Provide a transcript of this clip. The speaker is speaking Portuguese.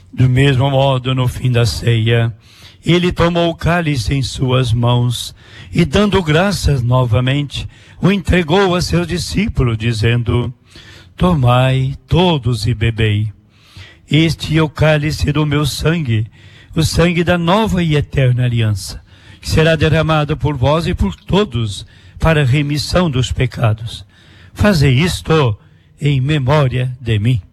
Do mesmo modo, no fim da ceia, ele tomou o cálice em suas mãos e, dando graças novamente, o entregou a seus discípulos, dizendo: tomai todos e bebei. Este é o cálice do meu sangue, o sangue da nova e eterna aliança, que será derramado por vós e por todos para a remissão dos pecados. Fazei isto em memória de mim.